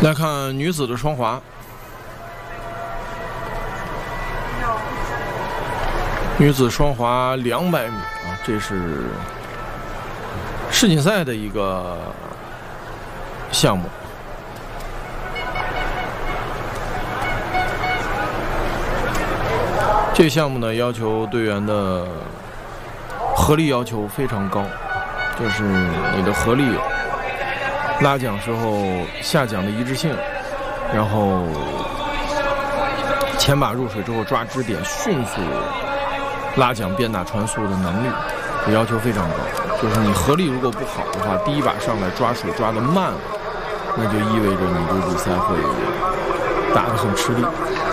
来看女子的双滑，女子双滑200米啊，这是世锦赛的一个项目。这个项目呢，要求队员的合力要求非常高，就是你的合力、拉桨时候下桨的一致性，然后前把入水之后抓支点迅速拉桨变打船速的能力，这要求非常高。就是你合力如果不好的话，第一把上来抓水抓得慢了，那就意味着你这比赛会打得很吃力。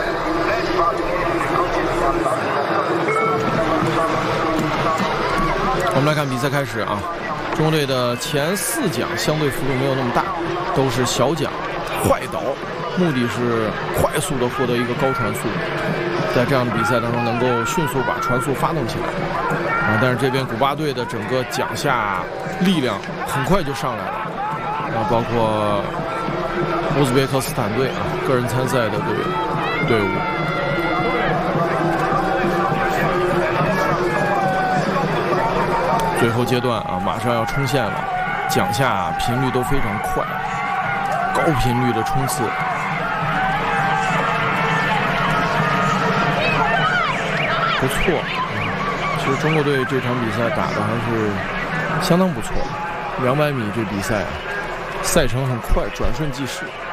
我们来看比赛开始啊，中国队的前4桨相对幅度没有那么大，都是小桨快倒，目的是快速的获得一个高船速，在这样的比赛当中能够迅速把船速发动起来啊。但是这边古巴队的整个桨下力量很快就上来了啊，包括乌兹别克斯坦队啊个人参赛的队伍。最后阶段啊，马上要冲线了，桨下频率都非常快，高频率的冲刺。不错，其实中国队这场比赛打的还是相当不错。200米这比赛赛程很快，转瞬即逝。